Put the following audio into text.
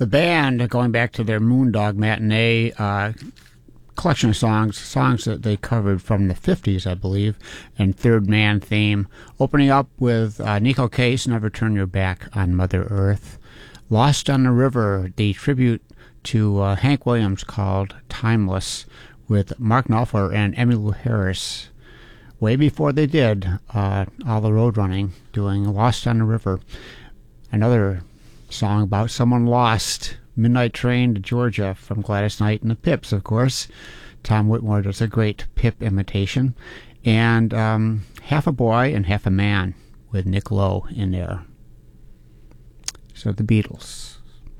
The band, going back to their Moondog Matinee collection of songs that they covered from the 50s, I believe, and Third Man theme, opening up with Nico Case, Never Turn Your Back on Mother Earth. Lost on the River, the tribute to Hank Williams called Timeless, with Mark Knopfler and Emmylou Harris, way before they did all the road running, doing Lost on the River. Another song about someone lost, Midnight Train to Georgia, from Gladys Knight and the Pips, of course. Tom Whitmore does a great Pip imitation. And Half a Boy and Half a Man with Nick Lowe in there. So the Beatles.